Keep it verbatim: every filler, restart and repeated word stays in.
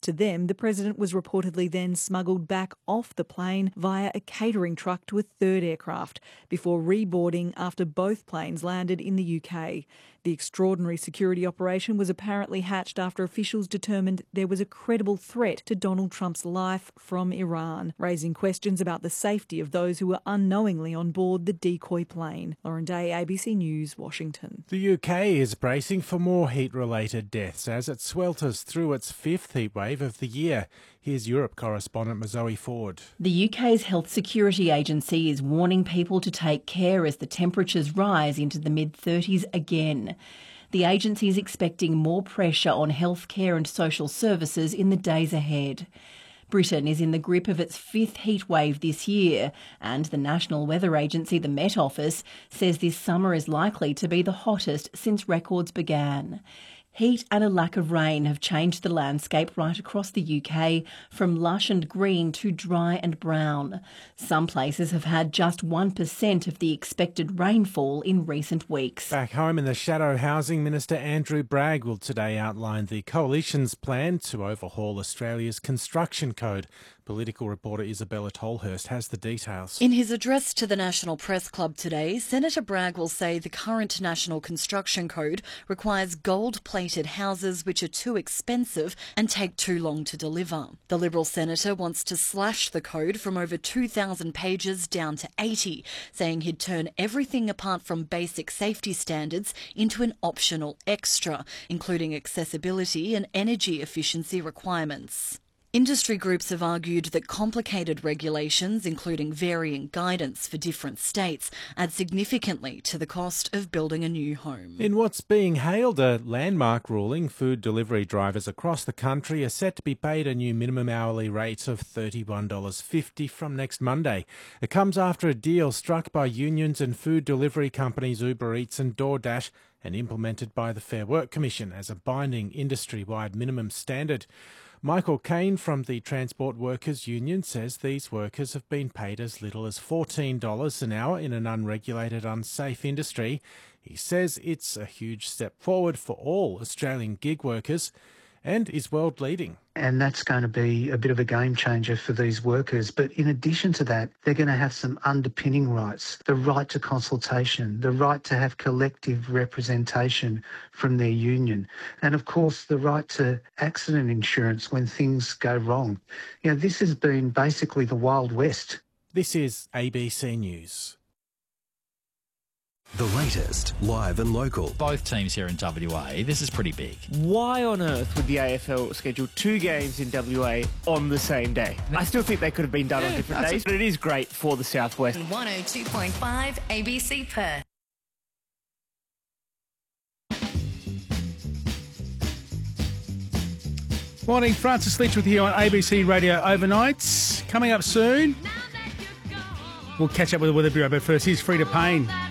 to them, the president was reportedly then smuggled back off the plane via a catering truck to a third aircraft before reboarding after both planes landed in the U K. The extraordinary security operation was apparently hatched after officials determined there was a credible threat to Donald Trump's life from Iran, raising questions about the safety of those who were unknowingly on board the decoy plane. Lauren Day, A B C News, Washington. The U K is bracing for more heat-related deaths as it swelters through its fifth heatwave of the year. Here's Europe correspondent Zoe Ford. The U K's Health Security Agency is warning people to take care as the temperatures rise into the mid-thirties again. The agency is expecting more pressure on healthcare and social services in the days ahead. Britain is in the grip of its fifth heatwave this year, and the National Weather Agency, the Met Office, says this summer is likely to be the hottest since records began. Heat and a lack of rain have changed the landscape right across the U K, from lush and green to dry and brown. Some places have had just one percent of the expected rainfall in recent weeks. Back home in the shadow, Housing Minister Andrew Bragg will today outline the Coalition's plan to overhaul Australia's construction code. Political reporter Isabella Tolhurst has the details. In his address to the National Press Club today, Senator Bragg will say the current National Construction Code requires gold-plated houses which are too expensive and take too long to deliver. The Liberal senator wants to slash the code from over two thousand pages down to eighty, saying he'd turn everything apart from basic safety standards into an optional extra, including accessibility and energy efficiency requirements. Industry groups have argued that complicated regulations, including varying guidance for different states, add significantly to the cost of building a new home. In what's being hailed a landmark ruling, food delivery drivers across the country are set to be paid a new minimum hourly rate of thirty-one dollars fifty from next Monday. It comes after a deal struck by unions and food delivery companies Uber Eats and DoorDash and implemented by the Fair Work Commission as a binding industry-wide minimum standard. Michael Kane from the Transport Workers Union says these workers have been paid as little as fourteen dollars an hour in an unregulated, unsafe industry. He says it's a huge step forward for all Australian gig workers and is world leading. And that's going to be a bit of a game changer for these workers. But in addition to that, they're going to have some underpinning rights, the right to consultation, the right to have collective representation from their union, and of course the right to accident insurance when things go wrong. You know, this has been basically the Wild West. This is A B C News. The latest, live and local. Both teams here in W A, this is pretty big. Why on earth would the A F L schedule two games in W A on the same day? I still think they could have been done yeah, on different days, but it is great for the South West. one oh two point five A B C Perth. Morning, Francis Litch with you on A B C Radio Overnights. Coming up soon, we'll catch up with the Weather Bureau, but first here's Frida Payne.